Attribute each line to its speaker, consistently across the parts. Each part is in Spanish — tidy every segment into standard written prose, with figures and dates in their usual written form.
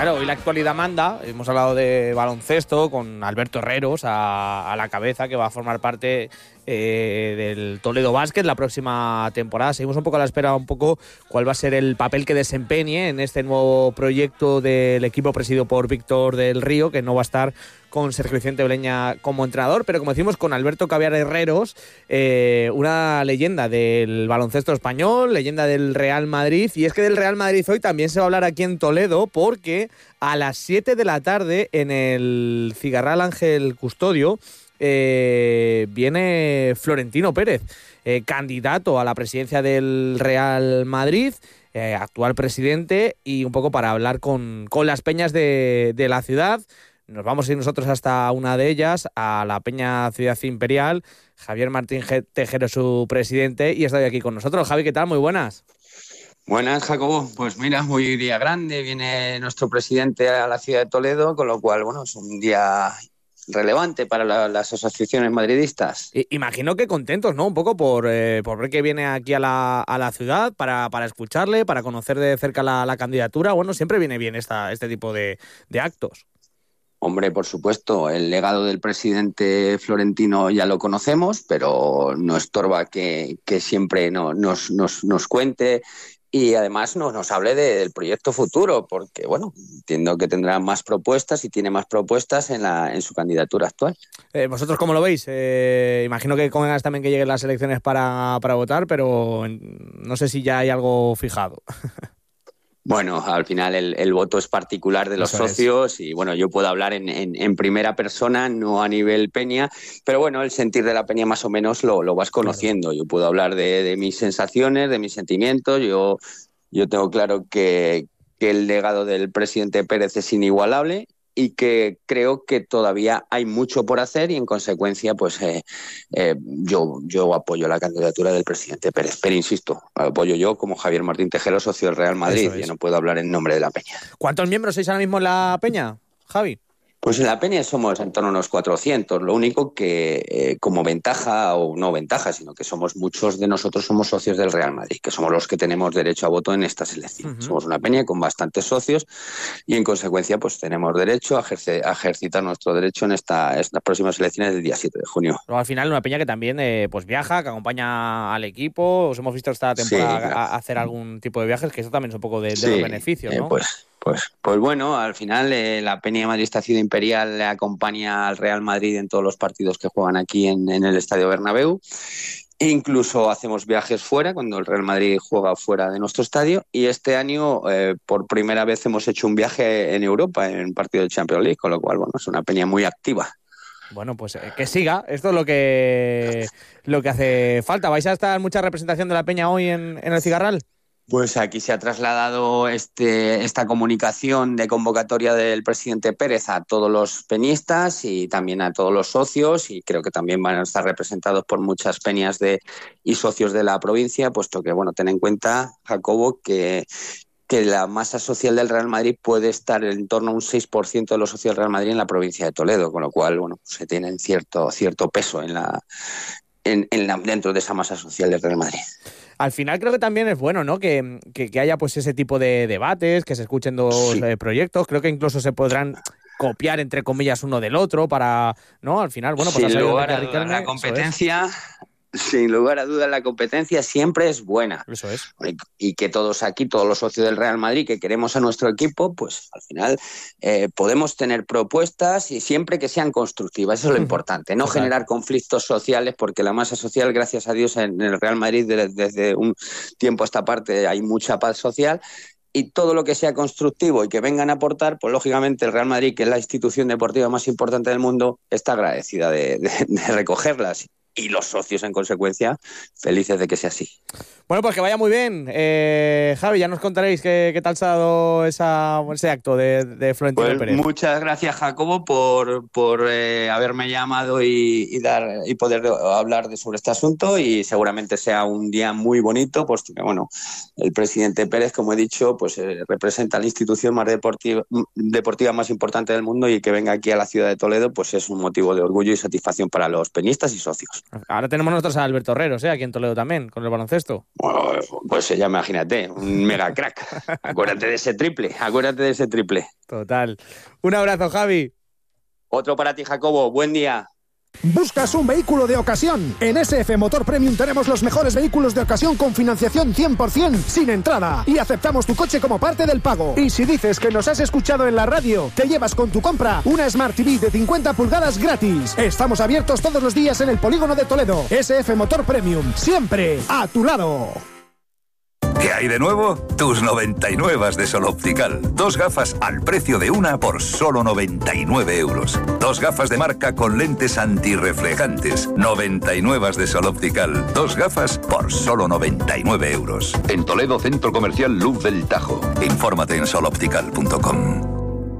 Speaker 1: Claro, hoy la actualidad manda. Hemos hablado de baloncesto con Alberto Herreros a la cabeza, que va a formar parte del Toledo Basket la próxima temporada. Seguimos un poco a la espera, cuál va a ser el papel que desempeñe en este nuevo proyecto del equipo presidido por Víctor del Río, que no va a estar con Sergio Vicente Bleña como entrenador, pero como decimos, con Alberto Caviar Herreros, una leyenda del baloncesto español, leyenda del Real Madrid. Y es que del Real Madrid hoy también se va a hablar aquí en Toledo, porque a las 7 de la tarde en el Cigarral Ángel Custodio viene Florentino Pérez, candidato a la presidencia del Real Madrid, actual presidente, y un poco para hablar con las peñas de la ciudad. Nos vamos a ir nosotros hasta una de ellas, a la Peña Ciudad Imperial. Javier Martín Tejero, su presidente, y está aquí con nosotros. Javi, ¿qué tal? Muy buenas.
Speaker 2: Buenas, Jacobo. Pues mira, muy día grande. Viene nuestro presidente a la ciudad de Toledo, con lo cual, bueno, es un día relevante para las asociaciones madridistas.
Speaker 1: Imagino que contentos, ¿no? Un poco por ver que viene aquí a la ciudad, para escucharle, para conocer de cerca la candidatura. Bueno, siempre viene bien este tipo de actos.
Speaker 2: Hombre, por supuesto, el legado del presidente Florentino ya lo conocemos, pero no estorba que siempre nos cuente y además nos hable del proyecto futuro, porque, bueno, entiendo que tendrá más propuestas y tiene más propuestas en su candidatura actual.
Speaker 1: ¿Vosotros cómo lo veis? Imagino que con ganas también que lleguen las elecciones para votar, pero no sé si ya hay algo fijado.
Speaker 2: Bueno, al final el voto es particular de los socios y bueno, yo puedo hablar en primera persona, no a nivel peña, pero bueno, el sentir de la peña más o menos lo vas conociendo. Claro. Yo puedo hablar de mis sensaciones, de mis sentimientos. Yo tengo claro que el legado del presidente Pérez es inigualable y que creo que todavía hay mucho por hacer y en consecuencia pues yo apoyo la candidatura del presidente Pérez, pero insisto, apoyo yo como Javier Martín Tejero, socio del Real Madrid. Yo no puedo hablar en nombre de la peña.
Speaker 1: ¿Cuántos miembros sois ahora mismo en la peña, Javi?
Speaker 2: Pues en la peña somos en torno a unos 400, lo único que como ventaja, o no ventaja, sino que muchos de nosotros somos socios del Real Madrid, que somos los que tenemos derecho a voto en estas elecciones. Uh-huh. Somos una peña con bastantes socios y en consecuencia pues tenemos derecho a ejercitar nuestro derecho en estas próximas elecciones del día 7 de junio.
Speaker 1: Pero al final una peña que también pues viaja, que acompaña al equipo. Os hemos visto esta temporada claro. hacer algún tipo de viajes, que eso también es un poco de los beneficios, ¿no?
Speaker 2: Pues bueno, al final la Peña Madridista Ciudad Imperial le acompaña al Real Madrid en todos los partidos que juegan aquí en el Estadio Bernabéu. Incluso hacemos viajes fuera, cuando el Real Madrid juega fuera de nuestro estadio. Y este año, por primera vez, hemos hecho un viaje en Europa, en un partido de Champions League, con lo cual, bueno, es una peña muy activa.
Speaker 1: Bueno, pues que siga. Esto es lo que hace falta. ¿Vais a estar mucha representación de la peña hoy en el Cigarral?
Speaker 2: Pues aquí se ha trasladado esta comunicación de convocatoria del presidente Pérez a todos los peñistas y también a todos los socios, y creo que también van a estar representados por muchas peñas y socios de la provincia, puesto que, bueno, ten en cuenta, Jacobo, que la masa social del Real Madrid puede estar en torno a un 6% de los socios del Real Madrid en la provincia de Toledo, con lo cual, bueno, se tienen cierto peso dentro de esa masa social del Real Madrid.
Speaker 1: Al final creo que también es bueno, ¿no? Que haya pues ese tipo de debates, que se escuchen dos proyectos. Creo que incluso se podrán copiar, entre comillas, uno del otro para, ¿no? Al final, bueno, pues
Speaker 2: sin lugar a dudas, la competencia, sin lugar a dudas, la competencia siempre es buena.
Speaker 1: Eso es.
Speaker 2: Y que todos aquí, todos los socios del Real Madrid que queremos a nuestro equipo, pues al final podemos tener propuestas y siempre que sean constructivas. Eso es lo importante, no generar conflictos sociales, porque la masa social, gracias a Dios, en el Real Madrid desde un tiempo a esta parte hay mucha paz social. Y todo lo que sea constructivo y que vengan a aportar, pues lógicamente el Real Madrid, que es la institución deportiva más importante del mundo, está agradecida de recogerlas. Y los socios, en consecuencia, felices de que sea así.
Speaker 1: Bueno, pues que vaya muy bien. Javi, ya nos contaréis qué tal se ha dado ese acto de Florentino Pérez.
Speaker 2: Muchas gracias, Jacobo, por haberme llamado y poder hablar sobre este asunto, y seguramente sea un día muy bonito, pues que, bueno, el presidente Pérez, como he dicho, pues representa la institución más deportiva más importante del mundo, y que venga aquí a la ciudad de Toledo pues es un motivo de orgullo y satisfacción para los peñistas y socios.
Speaker 1: Ahora tenemos nosotros a Alberto Herreros, aquí en Toledo también, con el baloncesto.
Speaker 2: Bueno, pues ya imagínate, un mega crack. Acuérdate de ese triple.
Speaker 1: Total. Un abrazo, Javi.
Speaker 2: Otro para ti, Jacobo. Buen día.
Speaker 3: ¿Buscas un vehículo de ocasión? En SF Motor Premium tenemos los mejores vehículos de ocasión con financiación 100% sin entrada y aceptamos tu coche como parte del pago. Y si dices que nos has escuchado en la radio, te llevas con tu compra una Smart TV de 50 pulgadas gratis. Estamos abiertos todos los días en el Polígono de Toledo. SF Motor Premium, siempre a tu lado.
Speaker 4: ¿Qué hay de nuevo? Tus 99 de Sol Optical. 2 gafas al precio de una por solo 99 euros. 2 gafas de marca con lentes antirreflejantes. 99 de Sol Optical. 2 gafas por solo 99 euros. En Toledo, Centro Comercial Luz del Tajo. Infórmate en soloptical.com.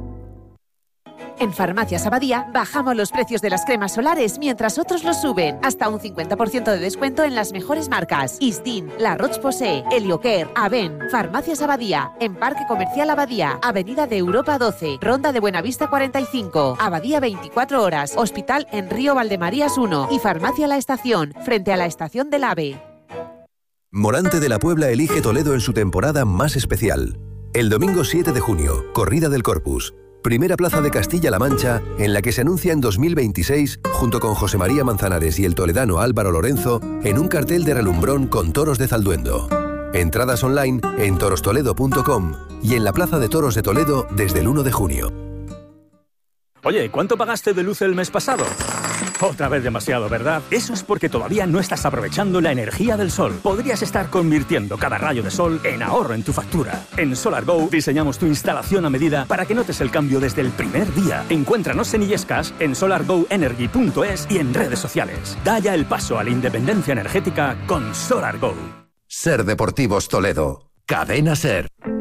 Speaker 5: En Farmacias Abadía bajamos los precios de las cremas solares mientras otros los suben. Hasta un 50% de descuento en las mejores marcas. Isdin, La Roche-Posay, Heliocare, Aven. Farmacias Abadía, en Parque Comercial Abadía, Avenida de Europa 12, Ronda de Buenavista 45, Abadía 24 horas, Hospital en Río Valdemarías 1 y Farmacia La Estación, frente a la Estación del AVE.
Speaker 6: Morante de la Puebla elige Toledo en su temporada más especial. El domingo 7 de junio, Corrida del Corpus. Primera plaza de Castilla-La Mancha, en la que se anuncia en 2026, junto con José María Manzanares y el toledano Álvaro Lorenzo, en un cartel de relumbrón con toros de Zalduendo. Entradas online en torostoledo.com y en la Plaza de Toros de Toledo desde el 1 de junio.
Speaker 7: Oye, ¿cuánto pagaste de luz el mes pasado? Otra vez demasiado, ¿verdad? Eso es porque todavía no estás aprovechando la energía del sol. Podrías estar convirtiendo cada rayo de sol en ahorro en tu factura. En SolarGo diseñamos tu instalación a medida para que notes el cambio desde el primer día. Encuéntranos en Illescas, en solargoenergy.es y en redes sociales. Da ya el paso a la independencia energética con SolarGo.
Speaker 8: Ser Deportivos Toledo. Cadena Ser.